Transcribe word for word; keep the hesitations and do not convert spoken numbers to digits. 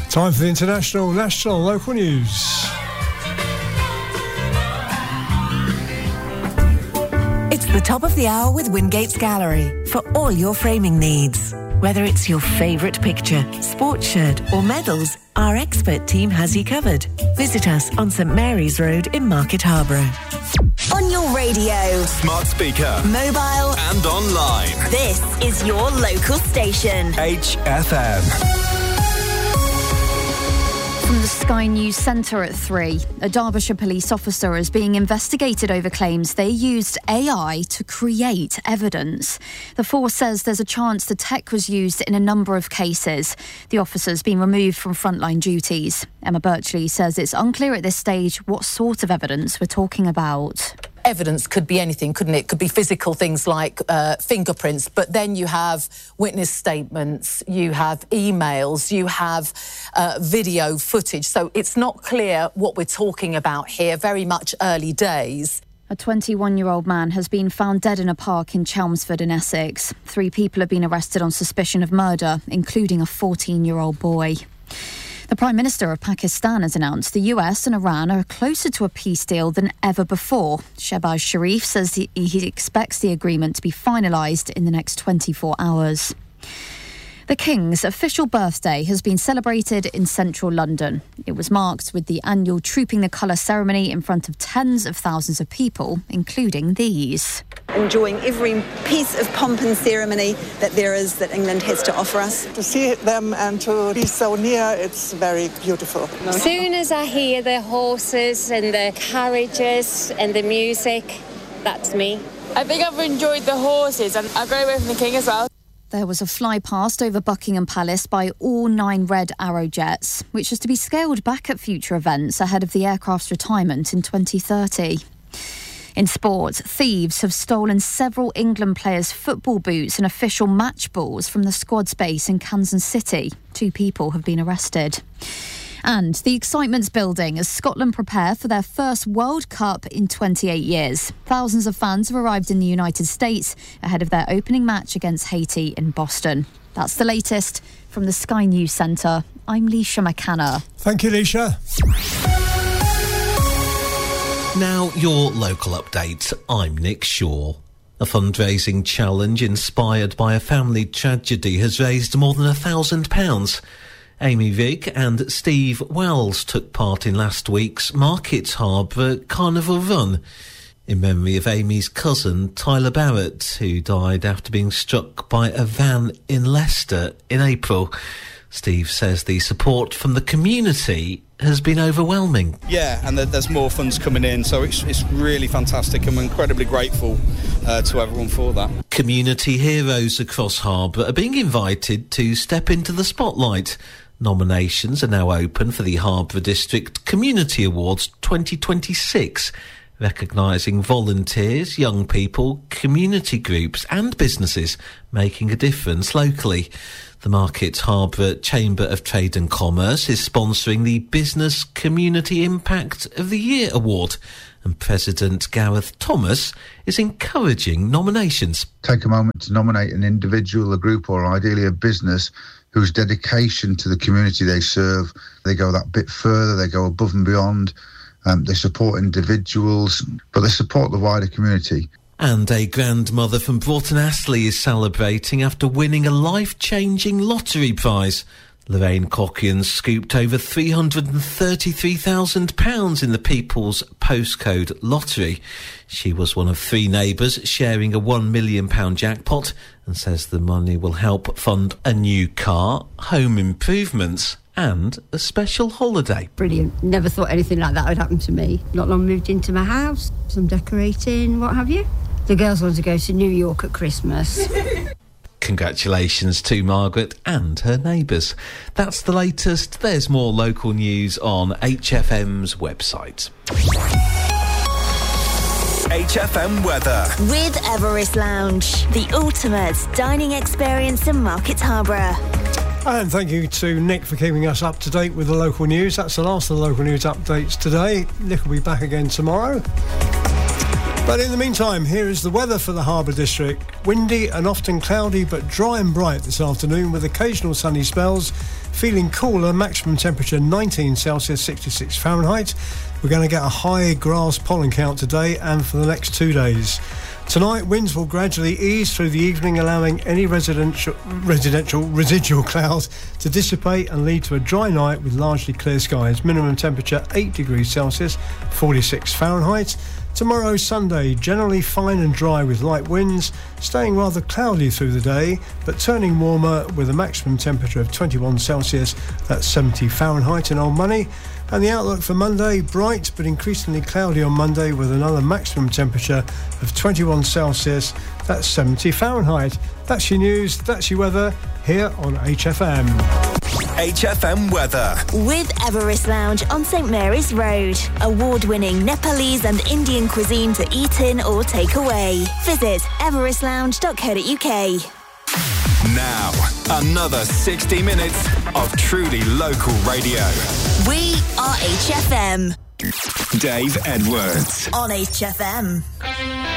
Time for the international, national, local news. It's the top of the hour with Wingate's Gallery for all your framing needs. Whether it's your favourite picture, sports shirt or medals, our expert team has you covered. Visit us on St Mary's Road in Market Harborough. On your radio, smart speaker, mobile and online. This is your local station. H F M. From the Sky News Centre at three, a Derbyshire police officer is being investigated over claims they used A I to create evidence. The force says there's a chance the tech was used in a number of cases. The officer's been removed from frontline duties. Emma Birchley says it's unclear at this stage what sort of evidence we're talking about. Evidence could be anything, couldn't it? Could be physical things like uh, fingerprints, but then you have witness statements, you have emails, you have uh, video footage. So it's not clear what we're talking about here, very much early days. A twenty-one-year-old man has been found dead in a park in Chelmsford in Essex. Three people have been arrested on suspicion of murder, including a fourteen-year-old boy. The Prime Minister of Pakistan has announced the U S and Iran are closer to a peace deal than ever before. Shehbaz Sharif says he, he expects the agreement to be finalised in the next twenty-four hours. The King's official birthday has been celebrated in central London. It was marked with the annual Trooping the Colour ceremony in front of tens of thousands of people, including these. Enjoying every piece of pomp and ceremony that there is that England has to offer us. To see them and to be so near, it's very beautiful. As soon as I hear the horses and the carriages and the music, that's me. I think I've enjoyed the horses and I go away from the King as well. There was a fly past over Buckingham Palace by all nine Red Arrow jets, which is to be scaled back at future events ahead of the aircraft's retirement in twenty thirty. In sport, thieves have stolen several England players' football boots and official match balls from the squad's base in Kansas City. Two people have been arrested. And the excitement's building as Scotland prepare for their first World Cup in twenty-eight years. Thousands of fans have arrived in the United States ahead of their opening match against Haiti in Boston. That's the latest from the Sky News Centre. I'm Leisha McCanna. Thank you, Leisha. Now, your local update. I'm Nick Shaw. A fundraising challenge inspired by a family tragedy has raised more than a thousand pounds. Amy Vig and Steve Wells took part in last week's Market Harborough Carnival Run in memory of Amy's cousin Tyler Barrett, who died after being struck by a van in Leicester in April. Steve says the support from the community has been overwhelming. Yeah, and there's more funds coming in, so it's, it's really fantastic, and we're incredibly grateful uh, to everyone for that. Community heroes across Harborough are being invited to step into the spotlight. Nominations are now open for the Harborough District Community Awards twenty twenty-six, recognising volunteers, young people, community groups and businesses making a difference locally. The Market Harborough Chamber of Trade and Commerce is sponsoring the Business Community Impact of the Year Award, and President Gareth Thomas is encouraging nominations. Take a moment to nominate an individual, a group or ideally a business whose dedication to the community they serve, they go that bit further, they go above and beyond, um, they support individuals, but they support the wider community. And a grandmother from Broughton Astley is celebrating after winning a life-changing lottery prize. Lorraine Cockian scooped over three hundred thirty-three thousand pounds in the People's Postcode Lottery. She was one of three neighbours sharing a one million pounds jackpot and says the money will help fund a new car, home improvements and a special holiday. Brilliant. Never thought anything like that would happen to me. Not long moved into my house, some decorating, what have you. The girls want to go to New York at Christmas. Congratulations to Margaret and her neighbours. That's the latest. There's more local news on H F M's website. H F M weather. With Everest Lounge, the ultimate dining experience in Market Harborough. And thank you to Nick for keeping us up to date with the local news. That's the last of the local news updates today. Nick will be back again tomorrow. But in the meantime, here is the weather for the Harborough District. Windy and often cloudy but dry and bright this afternoon with occasional sunny spells. Feeling cooler, maximum temperature nineteen Celsius, sixty-six Fahrenheit. We're going to get a high grass pollen count today and for the next two days. Tonight, winds will gradually ease through the evening, allowing any residential, residential residual clouds to dissipate and lead to a dry night with largely clear skies. Minimum temperature eight degrees Celsius, forty-six Fahrenheit. Tomorrow, Sunday, generally fine and dry with light winds, staying rather cloudy through the day, but turning warmer with a maximum temperature of twenty-one Celsius, that's seventy Fahrenheit in Old Money. And the outlook for Monday, bright but increasingly cloudy on Monday with another maximum temperature of twenty-one Celsius, that's seventy Fahrenheit. That's your news, that's your weather, here on H F M. H F M weather. With Everest Lounge on St Mary's Road. Award-winning Nepalese and Indian cuisine to eat in or take away. Visit everest lounge dot co dot uk. Now, another sixty minutes of truly local radio. We are H F M. Dave Edwards. On H F M.